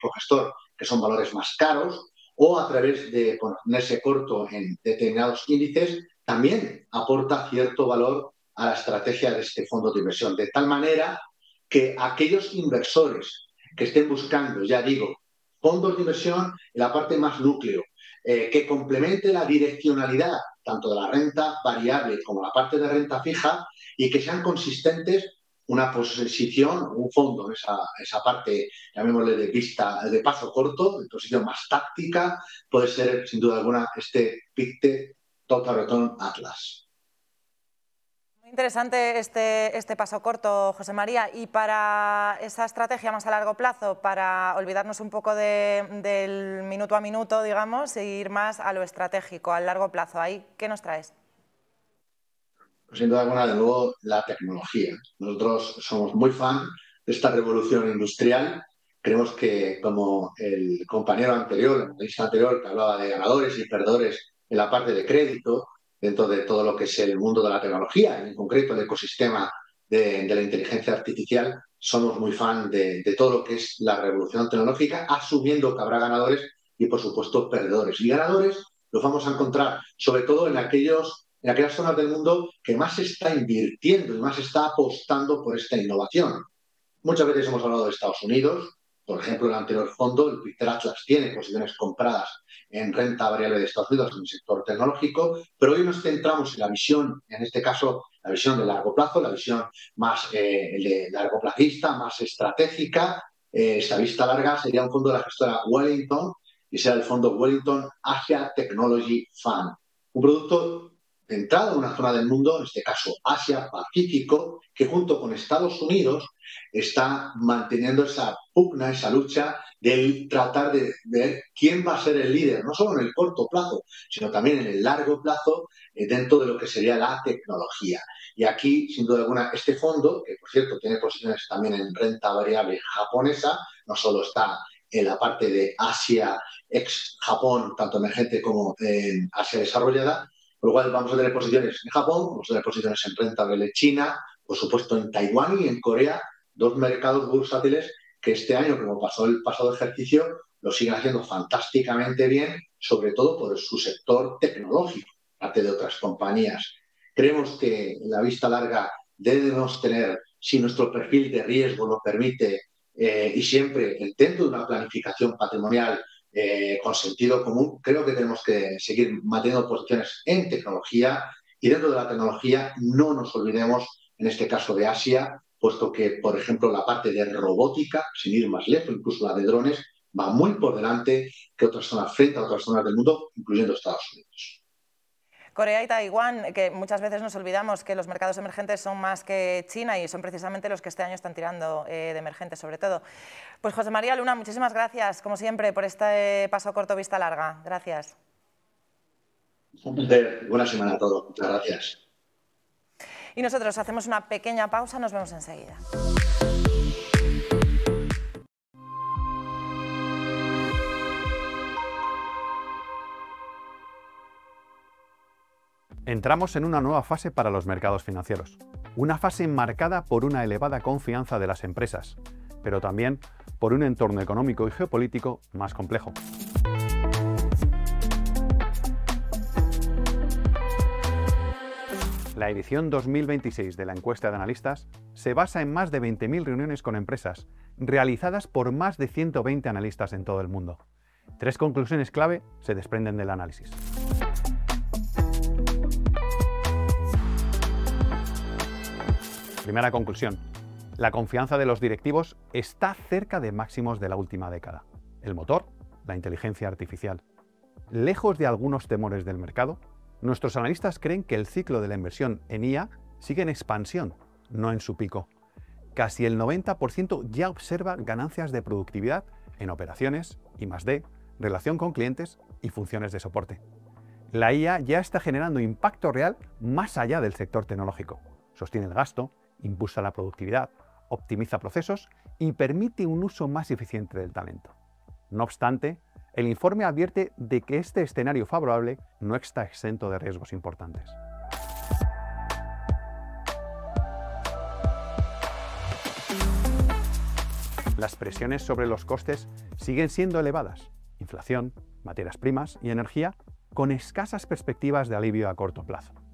ciclo gestor, que son valores más caros, o a través de ponerse corto en determinados índices, también aporta cierto valor a la estrategia de este fondo de inversión, de tal manera que aquellos inversores que estén buscando, ya digo, fondos de inversión en la parte más núcleo, que complemente la direccionalidad tanto de la renta variable como la parte de renta fija y que sean consistentes una posición, un fondo en esa parte, llamémosle de vista, de paso corto, de posición más táctica, puede ser sin duda alguna este Pictet Total Return Atlas. Muy interesante este paso corto, José María. Y para esa estrategia más a largo plazo, para olvidarnos un poco del minuto a minuto, digamos, e ir más a lo estratégico, al largo plazo, ¿ahí qué nos traes? Sin duda alguna, de nuevo, la tecnología. Nosotros somos muy fan de esta revolución industrial. Creemos que, como el compañero anterior, el analista anterior, que hablaba de ganadores y perdedores en la parte de crédito, dentro de todo lo que es el mundo de la tecnología, en concreto el ecosistema de la inteligencia artificial, somos muy fan de todo lo que es la revolución tecnológica, asumiendo que habrá ganadores y, por supuesto, perdedores. Y ganadores los vamos a encontrar, sobre todo en aquellas zonas del mundo que más se está invirtiendo y más se está apostando por esta innovación. Muchas veces hemos hablado de Estados Unidos, por ejemplo, el anterior fondo, el Pictet Atlas, tiene posiciones compradas en renta variable de Estados Unidos en el sector tecnológico, pero hoy nos centramos en la visión, en este caso, la visión de largo plazo, la visión más de largoplacista, más estratégica. Esta vista larga sería un fondo de la gestora Wellington y será el fondo Wellington Asia Technology Fund. Un producto centrado en una zona del mundo, en este caso Asia-Pacífico, que junto con Estados Unidos está manteniendo esa pugna, esa lucha de tratar de ver quién va a ser el líder, no solo en el corto plazo, sino también en el largo plazo, dentro de lo que sería la tecnología. Y aquí, sin duda alguna, este fondo, que por cierto tiene posiciones también en renta variable japonesa, no solo está en la parte de Asia, ex-Japón, tanto emergente como en Asia desarrollada, por lo cual vamos a tener posiciones en Japón, vamos a tener posiciones en renta variable China, por supuesto en Taiwán y en Corea, dos mercados bursátiles que este año, como pasó el pasado ejercicio, lo siguen haciendo fantásticamente bien, sobre todo por su sector tecnológico, parte de otras compañías. Creemos que en la vista larga debemos tener, si nuestro perfil de riesgo lo permite, y siempre dentro de una planificación patrimonial con sentido común, creo que tenemos que seguir manteniendo posiciones en tecnología y dentro de la tecnología no nos olvidemos, en este caso de Asia, puesto que, por ejemplo, la parte de robótica, sin ir más lejos, incluso la de drones, va muy por delante que otras zonas frente a otras zonas del mundo, incluyendo Estados Unidos. Corea y Taiwán, que muchas veces nos olvidamos que los mercados emergentes son más que China y son precisamente los que este año están tirando de emergentes sobre todo. Pues José María Luna, muchísimas gracias, como siempre, por este paso corto vista larga. Gracias. Un placer. Buena semana a todos. Muchas gracias. Y nosotros hacemos una pequeña pausa, nos vemos enseguida. Entramos en una nueva fase para los mercados financieros. Una fase marcada por una elevada confianza de las empresas, pero también por un entorno económico y geopolítico más complejo. La edición 2026 de la encuesta de analistas se basa en más de 20.000 reuniones con empresas, realizadas por más de 120 analistas en todo el mundo. 3 conclusiones clave se desprenden del análisis. Primera conclusión. La confianza de los directivos está cerca de máximos de la última década. El motor, la inteligencia artificial. Lejos de algunos temores del mercado, nuestros analistas creen que el ciclo de la inversión en IA sigue en expansión, no en su pico. Casi el 90% ya observa ganancias de productividad en operaciones, I+D, relación con clientes y funciones de soporte. La IA ya está generando impacto real más allá del sector tecnológico. Sostiene el gasto, impulsa la productividad, optimiza procesos y permite un uso más eficiente del talento. No obstante, el informe advierte de que este escenario favorable no está exento de riesgos importantes. las presiones sobre los costes siguen siendo elevadas. Inflación, materias primas y energía, con escasas perspectivas de alivio a corto plazo.